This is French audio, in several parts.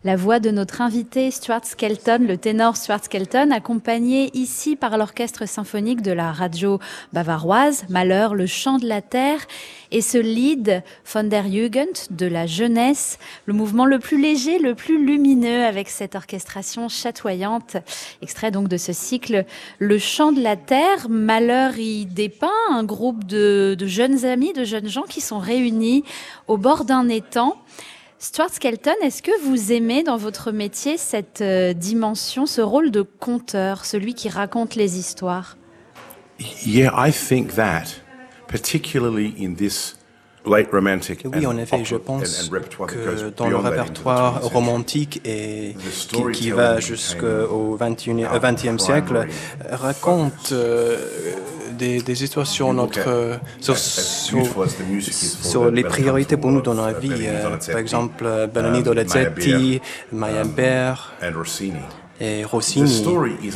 La voix de notre invité Stuart Skelton, le ténor Stuart Skelton, accompagné ici par l'orchestre symphonique de la radio bavaroise, Mahler, le chant de la terre, et ce Lied von der Jugend, de la jeunesse, le mouvement le plus léger, le plus lumineux, avec cette orchestration chatoyante, extrait donc de ce cycle, le chant de la terre. Mahler y dépeint un groupe de jeunes amis, de jeunes gens qui sont réunis au bord d'un étang. Stuart Skelton, est-ce que vous aimez dans votre métier cette dimension, ce rôle de conteur, celui qui raconte les histoires? Yeah, I think that, particularly in this late romantic oui, en effet, je pense que dans le répertoire romantique et qui va jusqu'au XXe siècle, raconte des histoires sur sur les priorités pour nous dans la vie. Par exemple, Bernardino Donizetti, Meyerbeer et Rossini.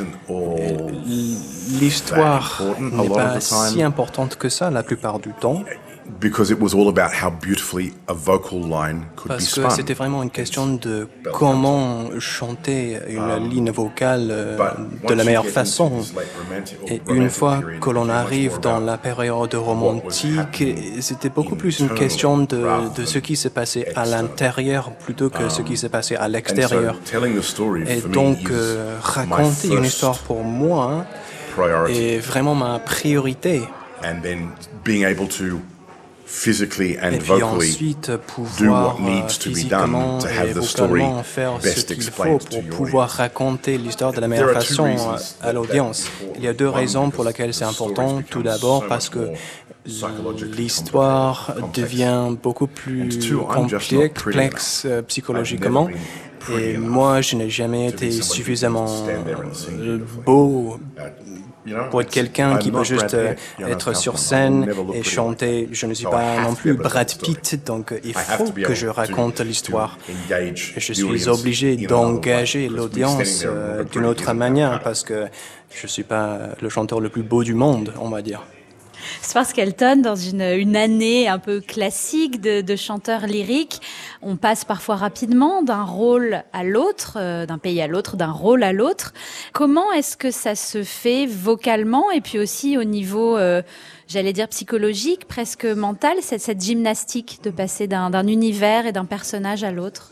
L'histoire n'est pas si importante que ça la plupart du temps. Because it was all about how beautifully a vocal line could be spun. Parce que c'était vraiment une question de comment chanter une ligne vocale de la meilleure façon. Et une fois que l'on arrive dans la période romantique, c'était beaucoup plus une question de ce qui s'est passé à l'intérieur plutôt que ce qui s'est passé à l'extérieur. Et donc, raconter une histoire pour moi est vraiment ma priorité. And then being able to physically and et puis vocally ensuite do pouvoir what needs to be done physiquement to et have the story vocalement faire ce best qu'il explained faut to pour your pouvoir audience. raconter l'histoire de la meilleure façon à l'audience. Il y a deux raisons pour lesquelles c'est important. Tout d'abord parce que l'histoire devient beaucoup plus complexe psychologiquement. Et moi, je n'ai jamais été suffisamment beau pour être quelqu'un qui peut juste être sur scène et chanter. Je ne suis pas non plus Brad Pitt, donc il faut que je raconte l'histoire. Je suis obligé d'engager l'audience d'une autre manière parce que je ne suis pas le chanteur le plus beau du monde, on va dire. Stuart Skelton, dans une année un peu classique de chanteur lyrique, on passe parfois rapidement d'un rôle à l'autre, d'un pays à l'autre, d'un rôle à l'autre. Comment est-ce que ça se fait vocalement et puis aussi au niveau, j'allais dire psychologique, presque mental, cette gymnastique de passer d'un univers et d'un personnage à l'autre?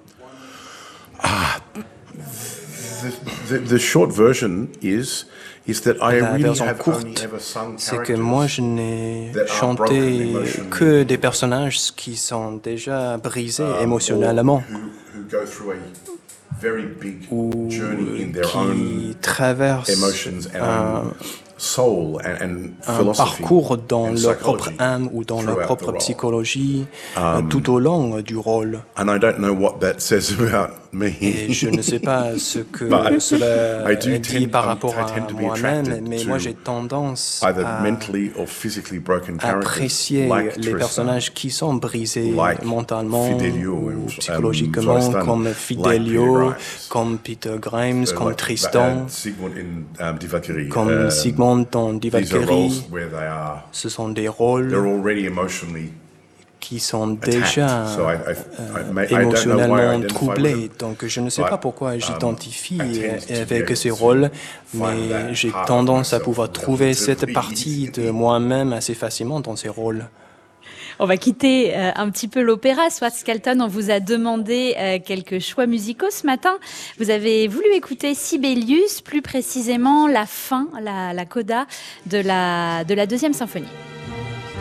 The short version is that I La really version have courte, only ever sung c'est que moi, je n'ai chanté que des personnages qui sont déjà brisés émotionnellement who go through a very big ou journey in their qui own traversent emotions and soul and un philosophy parcours dans and leur propre psychology âme ou dans leur throughout propre the role. psychologie tout au long du rôle. And I don't know what that says about me. Et je ne sais pas ce que But cela I do dit par rapport I à tend to be moi-même, attracted mais to moi j'ai tendance either à mentally or physically broken characters apprécier like les Tristan, personnages qui sont brisés like mentalement Fidelio ou and, psychologiquement, Tristan, comme like Fidelio, Peter Grimes. comme Peter Grimes, comme like, Tristan, Sigmund in Die Valkyrie. comme Sigmund dans Die These are roles Valkyrie. where they are Ce sont des rôles they're already emotionally qui sont attacked. déjà So I don't know why I émotionnellement identify troublés. with them. Donc je ne sais But, pas pourquoi j'identifie I tend to be avec able ces to rôles, find mais that j'ai part of tendance à myself pouvoir trouver cette relatively partie de easily. moi-même assez facilement dans ces rôles. On va quitter un petit peu l'opéra. Stuart Skelton, on vous a demandé quelques choix musicaux ce matin. Vous avez voulu écouter Sibelius, plus précisément la fin, la coda de la deuxième symphonie.